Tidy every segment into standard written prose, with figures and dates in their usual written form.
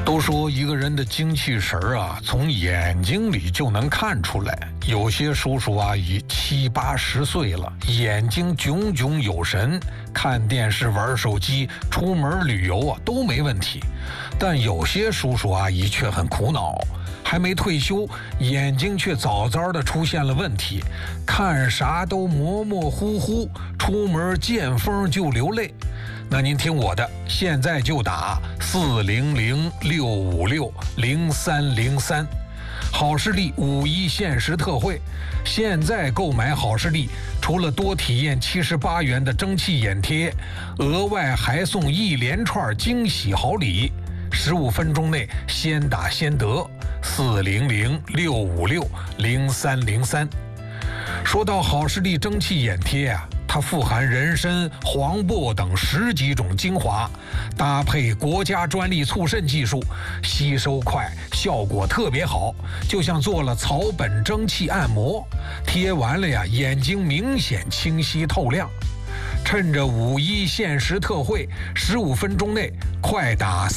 都说一个人的精气神啊，从眼睛里就能看出来。有些叔叔阿姨70、80岁了，眼睛炯炯有神，看电视、玩手机、出门旅游啊都没问题。但有些叔叔阿姨却很苦恼，还没退休，眼睛却早早的出现了问题，看啥都模模糊糊，出门见风就流泪。那您听我的，现在就打400-656-0303。好视力5·1限时特惠，现在购买好视力，除了多体验78元的蒸汽眼贴，额外还送1连串惊喜好礼。15分钟内先打先得，400-656-0303。说到好视力蒸汽眼贴啊，它富含人参、黄柏等10几种精华，搭配国家专利促渗技术，吸收快，效果特别好，就像做了草本蒸汽按摩，贴完了呀，眼睛明显清晰透亮。趁着5·1限时特惠，15分钟内快打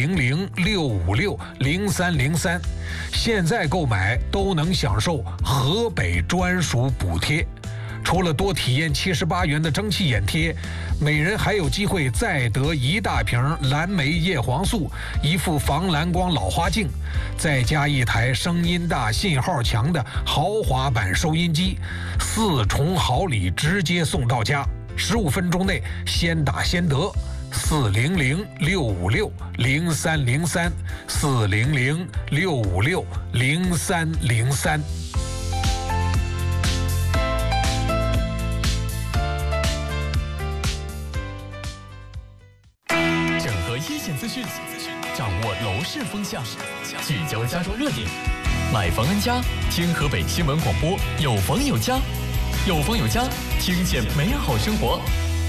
400-656-0303，现在购买都能享受河北专属补贴。除了多体验78元的蒸汽眼贴，每人还有机会再得1大瓶蓝莓叶黄素、1副防蓝光老花镜，再加1台声音大、信号强的豪华版收音机，4重好礼直接送到家。15分钟内先打先得，400-656-0303 400-656-0303。 整合一线资讯，掌握楼市风向，聚焦家中热点。买房安家，听河北新闻广播，有房有家，有房有家，听见美好生活。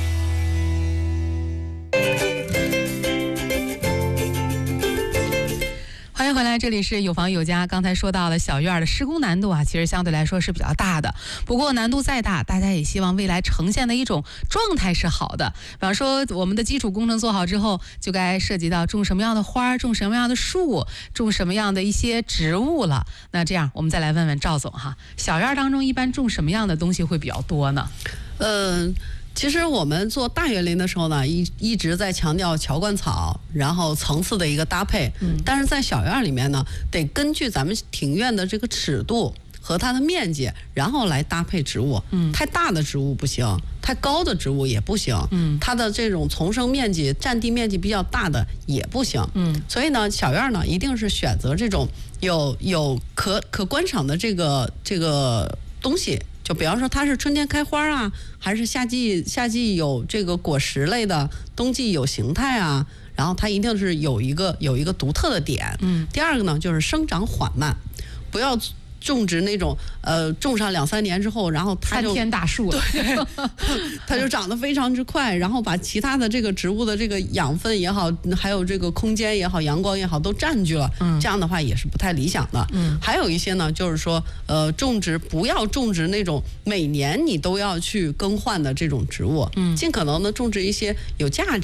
欢迎回来，这里是有房有家。刚才说到了小院的施工难度啊，其实相对来说是比较大的。不过难度再大，大家也希望未来呈现的一种状态是好的。比方说，我们的基础工程做好之后，就该涉及到种什么样的花、种什么样的树、种什么样的一些植物了。那这样，我们再来问问赵总哈，小院当中一般种什么样的东西会比较多呢？ 其实我们做大园林的时候呢，一直在强调乔灌草，然后层次的一个搭配。但是在小院里面呢，得根据咱们庭院的这个尺度和它的面积，然后来搭配植物。太大的植物不行，太高的植物也不行。它的这种丛生面积、占地面积比较大的也不行。所以呢，小院呢一定是选择这种有可观赏的这个东西。就比方说它是春天开花啊，还是夏季有这个果实类的，冬季有形态啊，然后它一定是有一个独特的点。第二个呢就是生长缓慢，不要种植那种种上2、3年之后，然后它就参天大树了， 对，它就长得非常之快，然后把其他的这个植物的这个养分也好，还有这个空间也好、阳光也好都占据了。这样的话也是不太理想的。还有一些呢，就是说不要种植那种每年你都要去更换的这种植物，尽可能的种植一些有价值